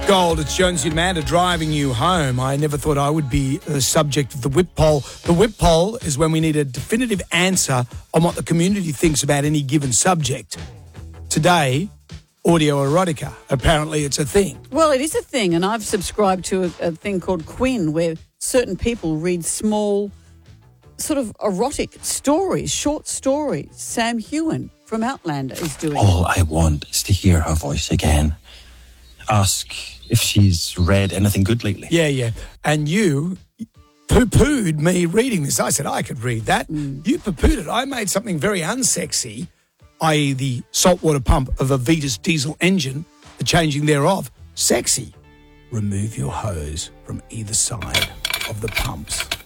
Gold, it's Jonesy and Amanda driving you home. I never thought I would be the subject of the whip poll. The whip poll is when we need a definitive answer on what the community thinks about any given subject. Today, audio erotica. Apparently it's a thing. Well, it is a thing, and I've subscribed to a thing called Quinn, where certain people read small, sort of erotic stories, short stories. Sam Hewen from Outlander is doing it. All I want is to hear her voice again. Ask if she's read anything good lately. Yeah. And you poo-pooed me reading this. I said I could read that. You poo-pooed it. I made something very unsexy, i.e. the saltwater pump of a Vetus diesel engine, the changing thereof, sexy. Remove your hose from either side of the pumps.